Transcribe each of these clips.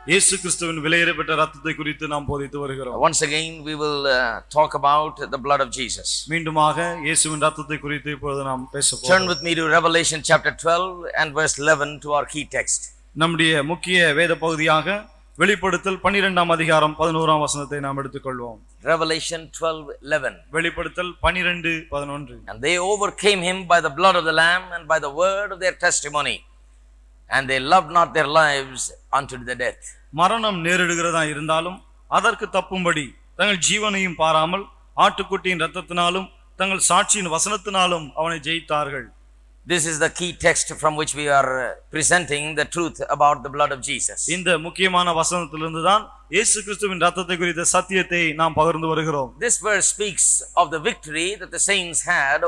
இயேசு கிறிஸ்துவின் விலையேறப்பட்ட இரத்தத்தை குறித்து நாம் போதித்து வருகிறோம். Once again we will talk about the blood of Jesus. மீண்டுமாக இயேசுவின் இரத்தத்தை குறித்து இப்பொழுது நாம் பேச போகிறோம். Turn with me to Revelation chapter 12 and verse 11 to our key text. நம்முடைய முக்கிய வேத பகுதியாக வெளிப்படுத்தல் 12ஆம் அதிகாரம் 11ஆம் வசனத்தை நாம் எடுத்துக்கொள்வோம். Revelation 12:11. வெளிப்படுத்தல் 12:11. And they overcame him by the blood of the Lamb and by the word of their testimony, and they loved not their lives unto the death. மரணம் நேரிடுகிறதா இருந்தாலும் அதற்கு தப்பும்படி தங்கள் ஜீவனையும் பாராமல் ஆட்டுக்குட்டியின் இரத்தத்தினாலும் தங்கள் சாட்சியின் வசனத்தினாலும் அவனை ஜெயித்தார்கள். This is the key text from which we are presenting the truth about the blood of Jesus. இந்த முக்கியமான வசனத்திலிருந்து தான் இயேசு கிறிஸ்துவின் இரத்தத்தை குறித்த சத்தியத்தை நாம் பகிர்ந்து வருகிறோம். This verse speaks of the victory that the saints had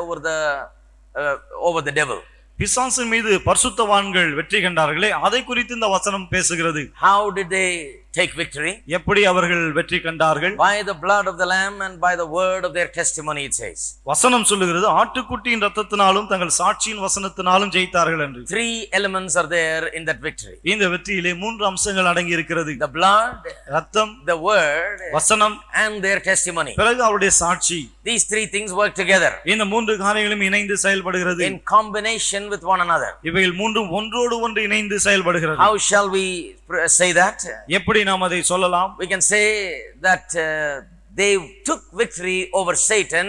over the devil. பிசாசின் மீது பரிசுத்தவான்கள் வெற்றி கண்டார்களே, அதை குறித்து இந்த வசனம் பேசுகிறது. How did they take victory? எப்படி அவர்கள் வெற்றி கண்டார்கள்? By the blood of the Lamb and by the word of their testimony, it says. வசனம் சொல்லுகிறது ஆட்டுக்குட்டியின் இரத்தத்தினாலும் தங்கள் சாட்சியின் வசனத்தினாலும் ஜெயித்தார்கள் என்று. Three elements are there in that victory. இந்த வெற்றியிலே மூன்று அம்சங்கள் அடங்கி இருக்கிறது. The blood, இரத்தம், the word, வசனம் and their testimony. பிறகு அவருடைய சாட்சி. These three things work together. இந்த மூன்று காரியங்களும் இணைந்து செயல்படுகிறது. In combination with one another. இவைகள் மூன்றும் ஒன்றோடு ஒன்று இணைந்து செயல்படுகிறது. How shall we say that? எப்படி நாம் அதை சொல்லலாம்? We can say that they took victory over Satan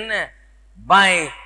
by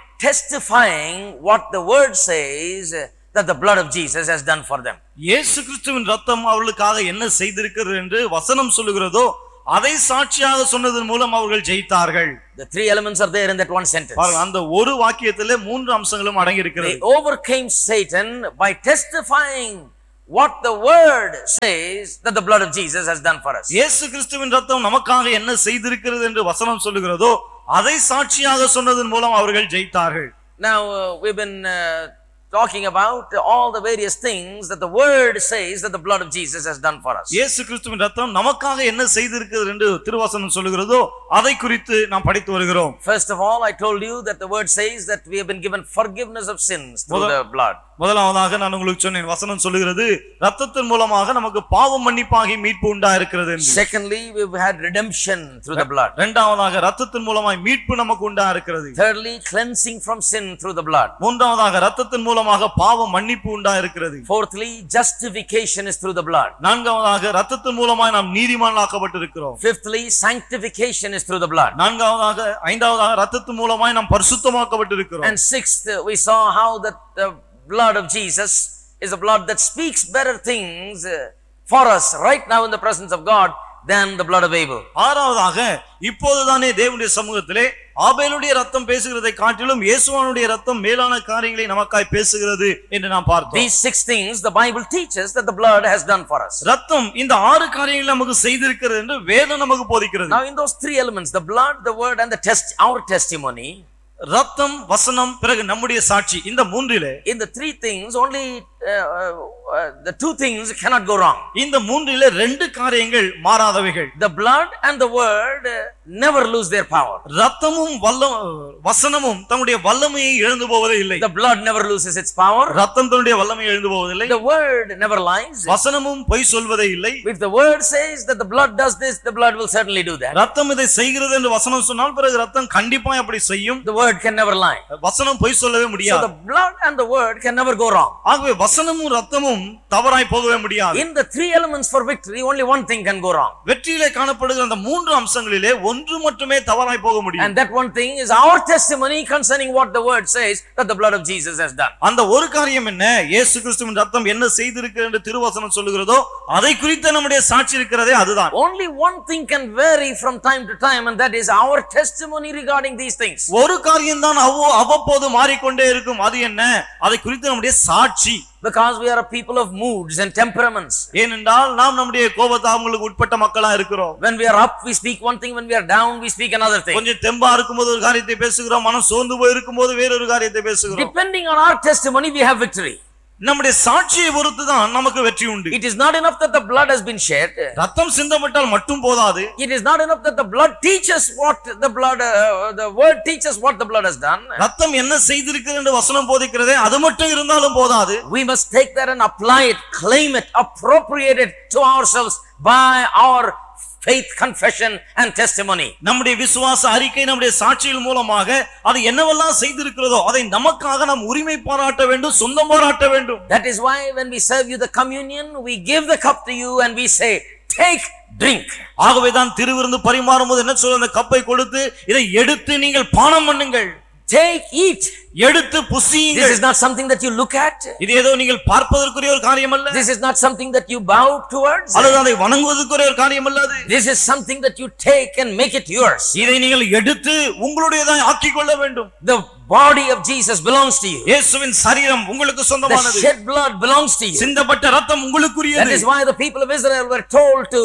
testifying what the word says that the blood of Jesus has done for them. இயேசு கிறிஸ்துவின் இரத்தம் அவர்களுக்காக என்ன செய்திருக்கிறது என்று வசனம் சொல்லுகிறதோ அதை சாட்சியாக சொன்னதன் மூலம் அவர்கள் ஜெயித்தார்கள். The three elements are there in that one sentence. பாருங்க, அந்த ஒரு வாக்கியத்திலே மூன்று அம்சங்களும் அடங்கி இருக்கிறது. They overcame Satan by testifying what the word says that the blood of Jesus has done for us. இயேசு கிறிஸ்துவின் இரத்தம் நமக்காக என்ன செய்திருக்கிறது என்று வசனம் சொல்லுகிறதோ அதை சாட்சியாக சொன்னதன் மூலம் அவர்கள் ஜெயித்தார்கள். Now we've been talking about all the various things that the word says that the blood of Jesus has done for us. இயேசு கிறிஸ்துவின் இரத்தம் நமக்காக என்ன செய்திருக்கிறது என்று திருவசனம் சொல்லுகிறதோ அதை குறித்து நாம் படித்து வருகிறோம். First of all, I told you that the word says that we have been given forgiveness of sins through the blood. முதலாவதாக நான் உங்களுக்கு சொன்னேன், வசனம் சொல்லுகிறது இரத்தத்தின் மூலமாக நமக்கு பாவ மன்னிப்பாகி மீட்பு உண்டாயிருக்கிறது என்று. Secondly, we've had redemption through the blood. இரண்டாவதாக இரத்தத்தின் மூலமாய் மீட்பு நமக்கு உண்டாயிருக்கிறது. Thirdly, cleansing from sin through the blood. மூன்றாவதாக இரத்தத்தின் மூலமாக பாவ மன்னிப்பு உண்டாயிருக்கிறது. Fourthly, justification is through the blood. நான்காவதாக இரத்தத்தின் மூலமாய் நாம் நீதிமான்களாக்கப்பட்டிருக்கிறோம். Fifthly, sanctification is through the blood. ஐந்தாவதாக இரத்தத்தின் மூலமாய் நாம் பரிசுத்தமாக்கப்பட்டிருக்கிறோம். And sixth, we saw how that the blood of Jesus is a blood that speaks better things for us right now in the presence of God than the blood of Abel. ஆறாவதாக இப்போதுதானே தேவனுடைய சமூகத்திலே ஆபேலுடைய இரத்தம் பேசுகிறதை காட்டிலும் இயேசுவினுடைய இரத்தம் மேலான காரியங்களை நமக்காய் பேசுகிறது என்று நாம் பார்த்தோம். These six things the Bible teaches that the blood has done for us. இரத்தம் இந்த ஆறு காரியங்களை நமக்கு செய்திருக்கிறது என்று வேதம் நமக்கு போதிக்கிறது. Now in those three elements, the blood, the word and our testimony, ரத்தம், வசனம், பிறகு நம்முடைய சாட்சி, இந்த மூன்றிலே in the three things only the two things cannot go wrong. இந்த மூன்றிலே ரெண்டு காரியங்கள் மாறாதவைகள். The blood and the word never lose their power. ரத்தமும் வசனமும் தன்னுடைய வல்லமையை இழந்து போவதே இல்லை. The blood never loses its power. ரத்தம் தன்னுடைய வல்லமையை இழந்து போவதில்லை. The word never lies. வசனமும் பொய் சொல்வதே இல்லை. If the word says that the blood does this, the blood will certainly do that. ரத்தம் இதை செய்கிறது என்று வசனம் சொன்னால் பிறகு ரத்தம் கண்டிப்பாக அப்படி செய்யும். The word can never lie. வசனம் பொய் சொல்லவே முடியாது. So the blood and the word can never go wrong. ஆகவே வசனமும் ரத்தமும் தவறாய் போகவே முடியாது. In the three elements for victory, only one thing can go wrong. வெற்றியிலே காணப்படுகிற அந்த மூன்று அம்சங்களிலே ஒன்று மட்டுமே தவறாய் போக முடியும். And that one thing is our testimony concerning what the word says that the blood of Jesus has done. அந்த ஒரு காரியம் என்ன? இயேசு கிறிஸ்துவின் ரத்தம் என்ன செய்திருக்கிறது என்று திருவசனம் சொல்லுகிறதோ அதை குறித்து நம்முடைய சாட்சி இருக்கிறதே அதுதான். Only one thing can vary from time to time, and that is our testimony regarding these things. ஒரு காரியம் தான் அவ்வப்போது மாறிக்கொண்டே இருக்கும். அது என்ன? அதை குறித்து நம்முடைய சாட்சி. Because we are a people of moods and temperaments. ஏனென்றால் நாம் நம்முடைய கோபதாபங்களுக்கு உட்பட்ட மக்களா இருக்கிறோம். When we are up, we speak one thing. When we are down, we speak another thing. கொஞ்சம் தெம்பா இருக்கும்போது ஒரு காரியத்தை பேசுகிறோம், மனம் சோர்ந்து போய் இருக்கும்போது வேறொரு காரியத்தை பேசுகிறோம். Depending on our testimony, we have victory. நம்முடைய சாட்சியை பொறுத்து தான் நமக்கு வெற்றி உண்டு. It is not enough that the blood has been shed. ரத்தம் சிந்தப்பட்டால் மட்டும் போதாது. It is not enough that the blood teaches what the blood the word teaches what the blood has done. ரத்தம் என்ன செய்திருக்கிறது என்று வசனம் போதிக்கிறதே அது மட்டும் இருந்தாலும் போதாது. We must take that and apply it, claim it, appropriate it to ourselves by our faith confession and testimony. நம்முடைய விசுவாச அறிக்கை நம்முடைய சாட்சியின் மூலமாக அது என்னவெல்லாம் செய்திருக்கிறதோ அதை நமக்காக நாம் உரிமை பாராட்ட வேண்டும், சொந்தம் பாராட்ட வேண்டும். That is why when we serve you the communion, we give the cup to you and we say, take, drink. ஆகவேதான் திருவிருந்து பரிமாறும் போது என்ன சொல்ற, அந்த கப்பை கொடுத்து இதை எடுத்து நீங்கள் பானம் பண்ணுங்கள். Take, eat. எடுத்து புசியுங்கள். This is not something that you look at. இது ஏதோ நீங்கள் பார்ப்பதற்குரிய ஒரு காரியம் அல்ல. This is not something that you bow towards. அல்லது அதை வணங்குவதற்குரிய ஒரு காரியம் அல்ல அது. This is something that you take and make it yours. இதை நீங்கள் எடுத்து உங்களுடையதாய் ஆக்கிக் கொள்ள வேண்டும். The body of Jesus belongs to you. இயேசுவின் சரீரம் உங்களுக்கு சொந்தமானது. The shed blood belongs to you. சிந்தப்பட்ட இரத்தம் உங்களுக்குரியது. That is why the people of Israel were told to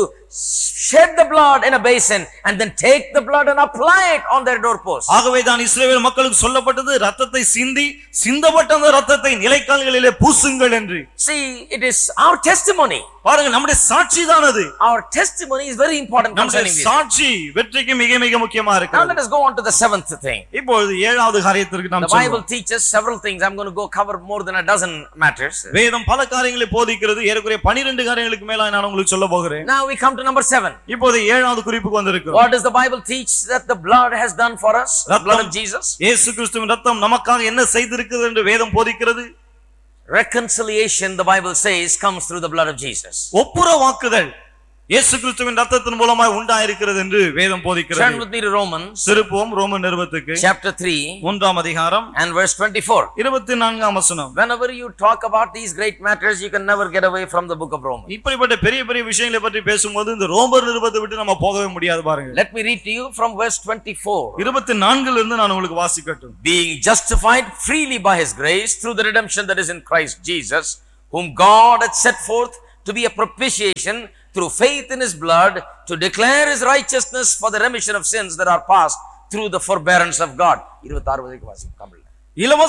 shed the blood in a basin and then take the blood and apply it on their doorposts. ஆகவே தான் இஸ்ரவேல் மக்களுக்கு சொல்லப்பட்டது, இரத்தத்தை சிந்தி சிந்தப்பட்ட அந்த இரத்தத்தை நிலைக்கால்களிலே பூசுங்கள் என்று. See, it is our testimony. பாருங்க, நம்முடைய சாட்சி தான் அது. Our testimony is very important concerning this. சாட்சி வெற்றிக்கு மிக மிக முக்கியமா இருக்கு. Now let us go on to the seventh thing. இப்பொழுது ஏழாவது காரியத்திற்கு நாம் The Bible teaches several things. I'm going to go cover more than a dozen matters. வேதம் பல காரியங்களை போதிக்கிறது. ஏறக்குறைய 12 காரியங்களுக்கு மேல நான் உங்களுக்கு சொல்ல போகிறேன். Now we come to number 7. இப்போது ஏழாவது குறிப்புக்கு வந்திருக்கிறோம். What does the Bible teach that the blood has done for us? The blood of Jesus. இயேசு கிறிஸ்துவின் இரத்தம் நமக்காக என்ன செய்திருக்கிறது என்று வேதம் போதிக்கிறது. Reconciliation, the Bible says, comes through the blood of Jesus. ஒப்புரவாக்குதல் இயேசு கிறிஸ்துவின் இரத்தத்தின் மூலமாய் உண்டாயிருக்கிறது என்று வேதம் போதிக்கிறது. Turn with me to Romans. திருப்புவோம் ரோமர் நிருபத்துக்கு. Chapter 3. 1ஆம் அதிகாரம் and verse 24. 24ஆம் வசனம். Whenever you talk about these great matters, you can never get away from the book of Romans. இப்படிப்பட்ட பெரிய பெரிய விஷயங்களை பற்றி பேசும்போது இந்த ரோமர் நிருபத்தை விட்டு நம்ம போகவே முடியாது பாருங்க. Let me read to you from verse 24. 24 இருந்து நான் உங்களுக்கு வாசிக்கட்டும். Being justified freely by his grace through the redemption that is in Christ Jesus, whom God hath set forth to be a propitiation through faith in his blood, to declare his righteousness for the remission of sins that are past through the forbearance of God. 26 வரைக்கும் வாசிங்க.